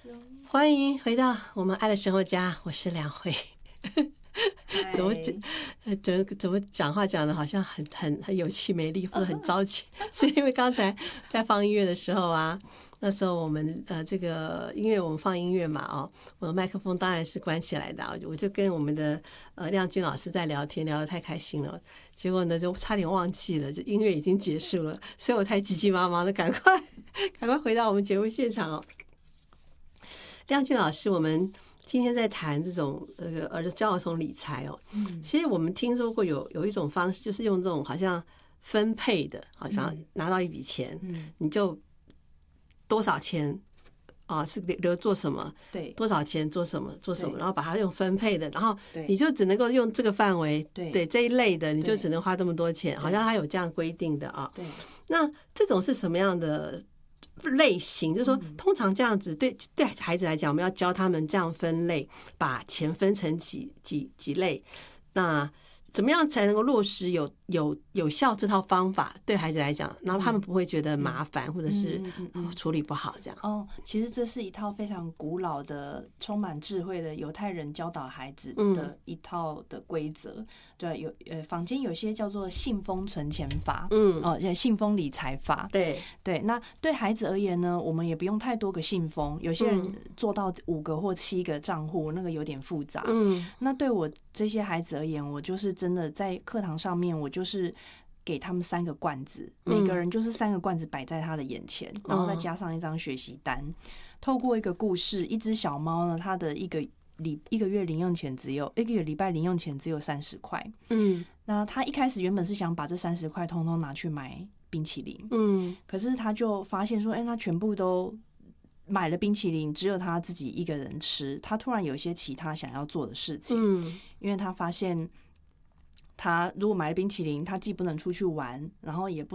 欢迎回到我们爱的生活家，我是梁慧。怎么讲话讲的好像很有气没力，或者很着急？是因为刚才在放音乐的时候啊，那时候我们这个音乐我们放音乐嘛，哦，我的麦克风当然是关起来的，我就跟我们的亮君老师在聊天，聊得太开心了，结果呢就差点忘记了，就音乐已经结束了，所以我才急急忙忙的赶快回到我们节目现场哦。亮君老师，我们今天在谈这种儿教儿童理财哦，其实我们听说过有一种方式，就是用这种好像分配的，好像拿到一笔钱，你就多少钱啊是留做什么，对，多少钱做什么，然后把它用分配的，然后你就只能够用这个范围，对这一类的，你就只能花这么多钱，好像它有这样规定的啊。对，那这种是什么样的类型？就是说通常这样子对孩子来讲，我们要教他们这样分类，把钱分成几类，那怎么样才能够落实有效这套方法对孩子来讲，然后他们不会觉得麻烦或者是处理不好这样？ 哦，其实这是一套非常古老的、充满智慧的犹太人教导孩子的一套的规则。对，坊间有些叫做信封存钱法，信封理财法。对，那对孩子而言呢，我们也不用太多个信封，有些人做到5个或7个账户，那个有点复杂。那对我这些孩子而言，我就是真的在课堂上面，我就是给他们3个罐子，每个人就是3个罐子摆在他的眼前，然后再加上一张学习单。透过一个故事，一只小猫呢，它的一个月零用钱一个礼拜零用钱只有30块。那他一开始原本是想把这30块通通拿去买冰淇淋。可是他就发现说，他全部都买了冰淇淋，只有他自己一个人吃。他突然有一些其他想要做的事情，因为他发现他如果买了冰淇淋，他既不能出去玩，然后也不